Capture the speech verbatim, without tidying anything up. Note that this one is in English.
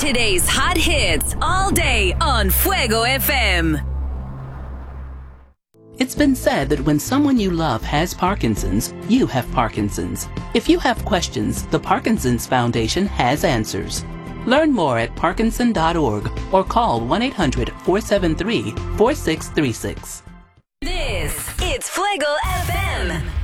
Today's hot hits all day on Fuego F M. It's been said that when someone you love has Parkinson's, you have Parkinson's. If you have questions, the Parkinson's Foundation has answers. Learn more at parkinson dot org or call one eight hundred four seven three four six three six. This is Fuego F M.